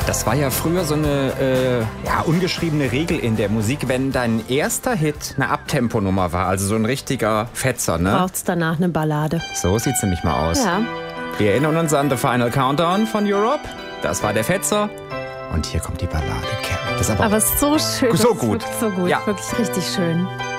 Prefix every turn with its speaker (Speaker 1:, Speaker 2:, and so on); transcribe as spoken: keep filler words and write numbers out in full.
Speaker 1: Das war ja früher so eine äh, ja, ungeschriebene Regel in der Musik, wenn dein erster Hit eine Abtempo-Nummer war, also so ein richtiger Fetzer, ne?
Speaker 2: Braucht's danach eine Ballade.
Speaker 1: So sieht's nämlich mal aus.
Speaker 2: Ja.
Speaker 1: Wir erinnern uns an The Final Countdown von Europe. Das war der Fetzer. Und hier kommt die Ballade, Carrie. Das ist aber,
Speaker 2: aber so schön.
Speaker 1: so gut.
Speaker 2: So gut,
Speaker 1: ja.
Speaker 2: Wirklich richtig schön.